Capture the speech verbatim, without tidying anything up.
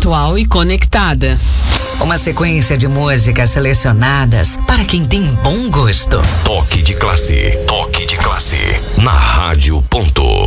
atual e conectada. Uma sequência de músicas selecionadas para quem tem bom gosto. Toque de classe. Toque de classe. Na Rádio Ponto.